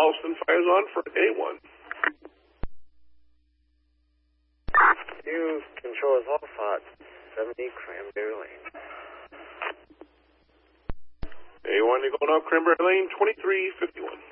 Charleston fires on for A1. Use controls all thoughts, 70 Cranberry Lane. A1, you're going out Cranberry Lane, 2351.